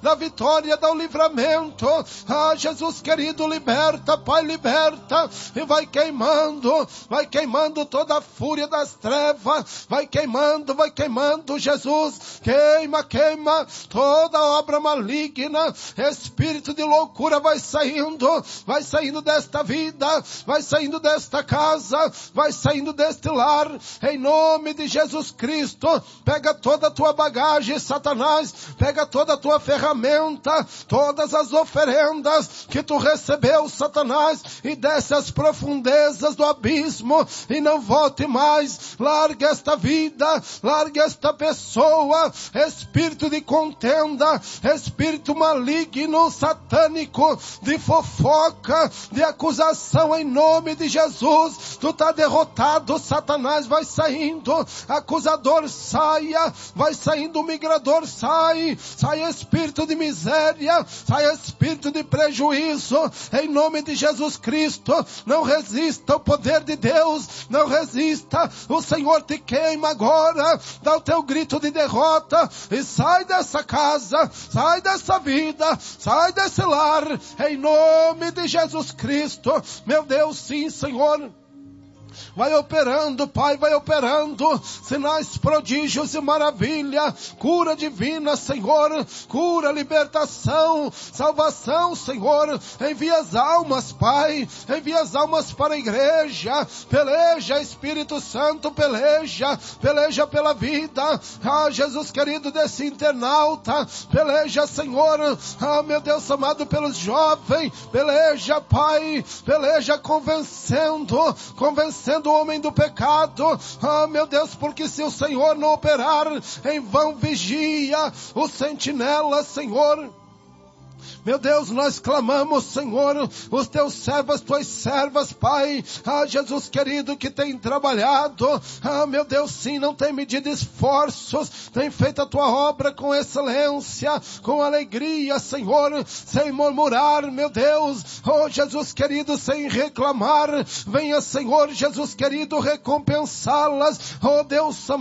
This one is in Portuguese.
da vitória, do livramento. Jesus querido, liberta, Pai, liberta, e vai queimando toda a fúria das trevas, vai queimando, Jesus, queima toda obra maligna, espírito de loucura vai saindo desta vida, vai saindo desta casa, vai saindo deste lar, em nome de Jesus Cristo. Pega toda a tua bagagem, Satanás, pega toda a tua ferramenta, todas as oferendas que tu recebeu, Satanás, e desce às profundezas do abismo, e não volte mais. Larga esta vida, larga esta pessoa, espírito de contenda, espírito maligno, satânico, de fofoca, de acusação, em nome de Jesus. Tu tá derrotado, Satanás, vai saindo, acusador saia, vai saindo, migrador sai espírito de miséria, sai espírito de prejuízo, em nome de Jesus Cristo. Não resista ao poder de Deus, não resista, o Senhor te queima agora, dá o teu grito de derrota, e sai dessa casa, sai dessa vida, sai desse lar, em nome de Jesus Cristo. Meu Deus, sim, Senhor. Vai operando, Pai, vai operando sinais, prodígios e maravilha, cura divina, Senhor, cura, libertação, salvação, Senhor. Envia as almas, Pai, envia as almas para a igreja. Peleja, Espírito Santo, peleja pela vida, Jesus querido, desse internauta, peleja, Senhor, meu Deus amado, pelos jovens, peleja, Pai, peleja convencendo o homem do pecado, meu Deus, porque se o Senhor não operar, em vão vigia o sentinela, Senhor. Meu Deus, nós clamamos, Senhor, os teus servos, tuas servas, Pai, Jesus querido, que tem trabalhado, meu Deus, sim, não tem medido esforços, tem feito a tua obra com excelência, com alegria, Senhor, sem murmurar, meu Deus, Jesus querido, sem reclamar. Venha, Senhor, Jesus querido, recompensá-las, Deus amado.